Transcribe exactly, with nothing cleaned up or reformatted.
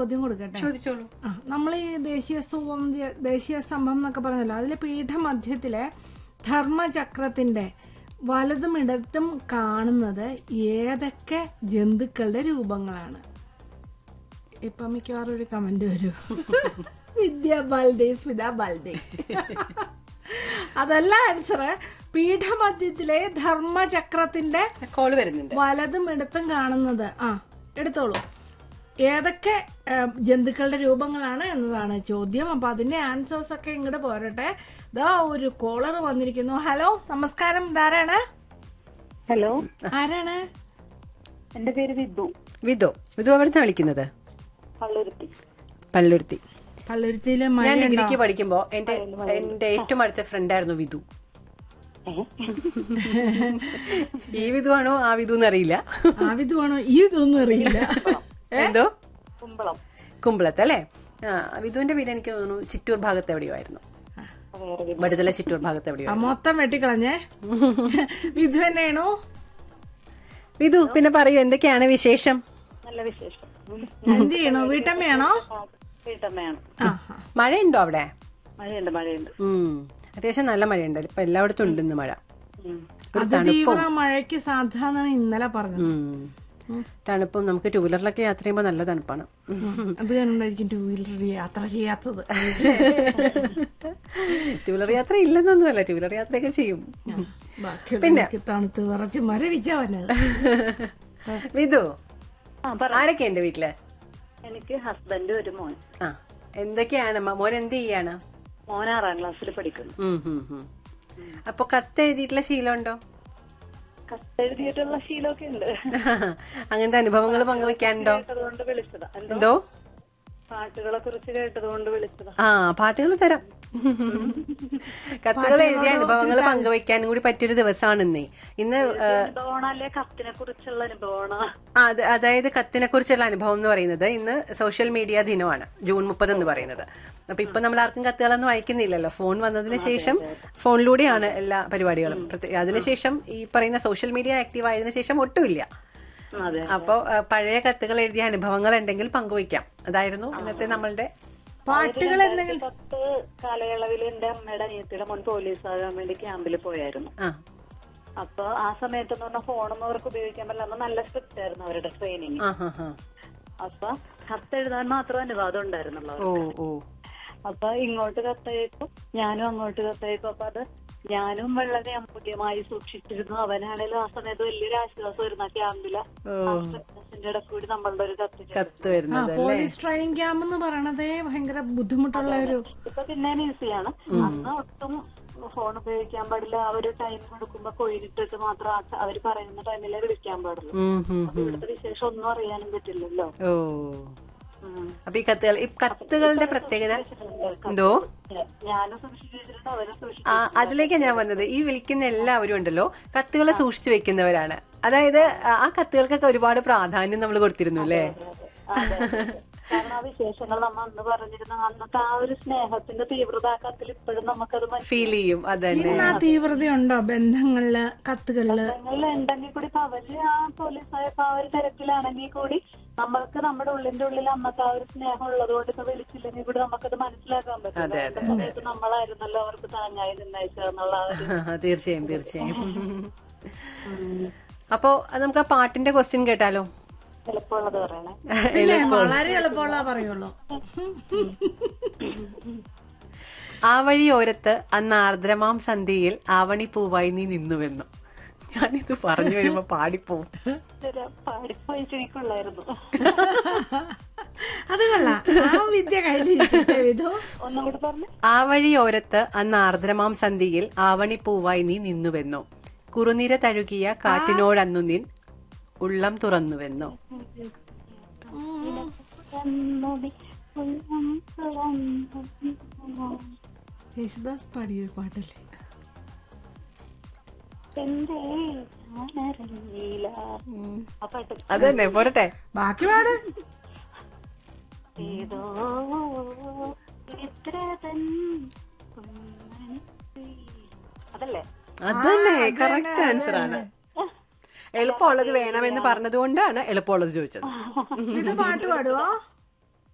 ചോദ്യം കൊടുക്കട്ടെ? ചോദിച്ചോളൂ. ആ, നമ്മൾ ഈ ദേശീയ സ്തൂപം, ദേശീയ സ്തംഭം എന്നൊക്കെ പറഞ്ഞല്ലോ, അതിലെ പീഠമധ്യത്തിലെ ധർമ്മചക്രത്തിന്റെ വലതും ഇടത്തും കാണുന്നത് ഏതൊക്കെ ജന്തുക്കളുടെ രൂപങ്ങളാണ്? ഇപ്പൊ മിക്കവാറും ഒരു കമന്റ് വരൂ, വിദ്യ ബാൽഡേ, സ്മിത ബാൽഡേ. അതല്ല ആൻസർ. പീഠമധ്യത്തിലെ ധർമ്മചക്രത്തിന്റെ കോള് വരുന്നുണ്ട്. വലതും ഇടത്തും കാണുന്നത്, ആ എടുത്തോളൂ, ഏതൊക്കെ ജന്തുക്കളുടെ രൂപങ്ങളാണ് എന്നതാണ് ചോദ്യം. അപ്പൊ അതിന്റെ ആൻസേഴ്സ് ഒക്കെ ഇങ്ങോട്ട് പോരട്ടെ. ഇതാ ഒരു കോളർ വന്നിരിക്കുന്നു. ഹലോ, നമസ്കാരം, ഇതാരാണ്? ഹലോ, ആരാണ്? എന്റെ പേര് വിധു. വിധു വിധു എവിടുന്നാ വിളിക്കുന്നത്? പള്ളുരുത്തി. പള്ളുരുത്തി. പള്ളുരുത്തിയിലെ ഞാൻ ഡിഗ്രിക്ക് പഠിക്കുമ്പോ എന്റെ എന്റെ ഏറ്റവും അടുത്ത ഫ്രണ്ടായിരുന്നു വിധു. ഈ വിധു ആണോ ആ വിധു എന്നറിയില്ല. ആ വിധു ആണോ ഈ വിധുവൊന്നും അറിയില്ല. എന്തോ കുമ്പളം. കുമ്പളത്ത് അല്ലേ? ആ, വിധുവിന്റെ വീട് എനിക്ക് തോന്നുന്നു ചിറ്റൂർ ഭാഗത്ത് എവിടെയോ ആയിരുന്നു. വടുതല ചിറ്റൂർ ഭാഗത്ത് എവിടെയോ. മൊത്തം വെട്ടിക്കളഞ്ഞേ. വിധു തന്നെയാണോ? വിധു, പിന്നെ പറയൂ, എന്തൊക്കെയാണ് വിശേഷം? നല്ല വിശേഷം. എന്ത് ചെയ്യണോ? വീട്ടമ്മയാണോ? വീട്ടമ്മയാണ്. മഴയുണ്ടോ അവിടെ? മഴയുണ്ട്, മഴയുണ്ട്. ഉം അത്യാവശ്യം നല്ല മഴയുണ്ട്. ഇപ്പൊ എല്ലായിടത്തും ഉണ്ട് ഇന്ന് മഴ. അതിതീവ്ര മഴയ്ക്ക് സാധാരണ ഇന്നലെ പറഞ്ഞു. തണുപ്പും നമുക്ക് ടൂ വീലറിലൊക്കെ യാത്ര ചെയ്യുമ്പോൾ നല്ല തണുപ്പാണ്. അത് ഞാനുണ്ടായിരിക്കും ടൂ വീലർ യാത്ര ചെയ്യാത്തത്. ടൂ വീലർ യാത്ര ഇല്ലെന്നൊന്നുമല്ല, ടൂ വീലർ യാത്രയൊക്കെ ചെയ്യും. പിന്നെ തണുത്ത് വിറച്ച് മരവിച്ചവന്. വിധു, ആരൊക്കെ ഉണ്ട് വീട്ടില്? എനിക്ക് ഹസ്ബൻഡ്, ഒരു മോൻ. ആ, എന്തൊക്കെയാണ്? മോൻ എന്ത് ചെയ്യാണ്? മോൻ ആറാം ക്ലാസ്സിൽ പഠിക്കുന്നു. അപ്പൊ കത്ത് എഴുതിയിട്ടുള്ള ശീലമുണ്ടോ? കത്തെഴുതിയിട്ടുള്ള ശീലമൊക്കെ ഉണ്ട്. അങ്ങനത്തെ അനുഭവങ്ങൾ പങ്കുവെക്കാനുണ്ടോ? വിളിച്ചതാ. എന്തോ പാട്ടുകളെ കുറിച്ച് കേട്ടതുകൊണ്ട് വിളിച്ചതാ. ആ, പാട്ടുകൾ തരാം. കത്തുകൾ എഴുതിയ അനുഭവങ്ങൾ പങ്കുവെക്കാനും കൂടി പറ്റിയൊരു ദിവസമാണ് ഇന്നേ. ഇന്ന് കത്തിനെ കുറിച്ചുള്ള അനുഭവമാണ്. അതായത് കത്തിനെ കുറിച്ചുള്ള അനുഭവം എന്ന് പറയുന്നത് ഇന്ന് സോഷ്യൽ മീഡിയ ദിനമാണ്, ജൂൺ മുപ്പത് എന്ന് പറയുന്നത്. അപ്പൊ ഇപ്പൊ നമ്മൾ ആർക്കും കത്തുകളൊന്നും അയക്കുന്നില്ലല്ലോ. ഫോൺ വന്നതിന് ശേഷം ഫോണിലൂടെയാണ് എല്ലാ പരിപാടികളും. അതിനുശേഷം ഈ പറയുന്ന സോഷ്യൽ മീഡിയ ആക്റ്റീവ് ആയതിനു ശേഷം ഒട്ടുമില്ല. അപ്പൊ പഴയ കത്തുകൾ എഴുതിയ അനുഭവങ്ങൾ ഉണ്ടെങ്കിൽ പങ്കുവയ്ക്കാം. അതായിരുന്നു ഇന്നത്തെ നമ്മളുടെ പാട്ടുകൾ. എന്തെങ്കിലും പത്ത് കാലയളവിൽ എന്റെ അമ്മയുടെ അനിയത്തിയുടെ മോൻ പോലീസാകാൻ വേണ്ടി ക്യാമ്പിൽ പോയായിരുന്നു. അപ്പൊ ആ സമയത്ത് പറഞ്ഞാൽ ഫോണൊന്നും അവർക്ക് ഉപയോഗിക്കാൻ പറ്റില്ല. നല്ല സ്ട്രിക്റ്റ് ആയിരുന്നു അവരുടെ ട്രെയിനിങ്. അപ്പൊ കത്തെഴുതാൻ മാത്രം അനുവാദം ഉണ്ടായിരുന്നുള്ളൂ. അപ്പൊ ഇങ്ങോട്ട് കത്തയക്കും, ഞാനും അങ്ങോട്ട് കത്തയക്കും. അപ്പൊ അത് ഞാനും വളരെ അമൂല്യമായി സൂക്ഷിച്ചിരുന്നു. അവനാണേലും ആ സമയത്ത് വലിയൊരു ആശ്വാസമായിരുന്നു. ആ ക്യാമ്പിലെ ഇട കൂടി നമ്മളുടെ ഒരു കത്ത് വരുന്നത്. പോലീസ് ട്രെയിനിങ് ക്യാമ്പ് എന്ന് പറയണതേ ഭയങ്കര ബുദ്ധിമുട്ടുള്ള ഒരു. ഇപ്പൊ പിന്നെ ഈസിയാണ്. അന്ന് ഒട്ടും ഫോൺ ഉപയോഗിക്കാൻ പാടില്ല. ആ ഒരു ടൈം കൊടുക്കുമ്പോ കൊഴിഞ്ഞിട്ടിട്ട് മാത്രം അവര് പറയുന്ന ടൈമിലേ വിളിക്കാൻ പാടുള്ളൂ. ഇവിടുത്തെ വിശേഷം ഒന്നും അറിയാനും പറ്റില്ലല്ലോ. അപ്പൊ ഈ കത്തുകൾ, ഈ കത്തുകളുടെ പ്രത്യേകത എന്തോ? അതിലേക്കാ ഞാൻ വന്നത്. ഈ വിളിക്കുന്ന എല്ലാവരും ഉണ്ടല്ലോ കത്തുകളെ സൂക്ഷിച്ചു വെക്കുന്നവരാണ്. അതായത് ആ കത്തുകൾക്കൊക്കെ ഒരുപാട് പ്രാധാന്യം നമ്മൾ കൊടുത്തിരുന്നു അല്ലേ? കാരണം ആ വിശേഷങ്ങൾ നമ്മൾ അന്ന് പറഞ്ഞിരുന്ന അന്നത്തെ ആ ഒരു സ്നേഹത്തിന്റെ തീവ്രത ആ കത്തിൽ ഇപ്പോഴും നമുക്കത് ഫീൽ ചെയ്യും. അതന്നെ. തീവ്രതയുണ്ടോ ബന്ധങ്ങളില്, കത്തുകളില്? ഉണ്ടെങ്കിൽ കൂടി ഇപ്പൊ അവര് ആ പോലീസായപ്പോ ആ ഒരു തിരക്കിലാണെങ്കിൽ കൂടി നമ്മൾക്ക് നമ്മുടെ ഉള്ളിന്റെ ഉള്ളിൽ അന്നത്തെ ആ ഒരു സ്നേഹം ഉള്ളത് കൊണ്ട് ഇപ്പൊ വിളിച്ചില്ലെങ്കിൽ കൂടി നമുക്കത് മനസ്സിലാക്കാൻ പറ്റും. സമയത്ത് നമ്മളായിരുന്നല്ലോ അവർക്ക് താങ്ങായി നിന്നയച്ചെന്നുള്ള. തീർച്ചയായും തീർച്ചയായും. അപ്പോ നമുക്ക് ആ പാട്ടിന്റെ ക്വസ്റ്റ്യൻ കേട്ടാലോ? എളുപ്പമുള്ളത് പറയണേ. വളരെ എളുപ്പമുള്ള പറയുള്ളൂ. ആ വഴിയോരത്ത് അന്ന് ആർദ്രമാം സന്ധ്യയിൽ ആവണി പൂവായി നീ നിന്നുവെന്നു. ഞാനിത് പറഞ്ഞു വരുമ്പോ പാടിപ്പോവും. പാടിപ്പോയി ശരിക്കുള്ളായിരുന്നു. അത് കൊള്ളാം. ആ വിദ്യ കയ്യിലിരിക്കട്ടെ. ഒന്നും കൂടി പറഞ്ഞു. ആ വഴിയോരത്ത് അന്ന് ആർദ്രമാം സന്ധ്യയിൽ ആവണി പൂവായി നീ നിന്നുവെന്നു. കുറുനിര തഴുകിയ കാറ്റിനോടന്നു നിൻ ഉള്ളം തുറന്നുവെന്നോ. യേശുദാസ് പാടിയൊരു പാട്ടല്ലേ? അതന്നെ പോരട്ടെ, ബാക്കി പാട്. അതല്ലേ? അതന്നെ കറക്റ്റ് ആൻസർ ആണ്. എളുപ്പമുള്ളത് വേണമെന്ന് പറഞ്ഞതുകൊണ്ടാണ് എളുപ്പമുള്ളത് ചോദിച്ചത്. ഇത് പാട്ട് പാടുവോ?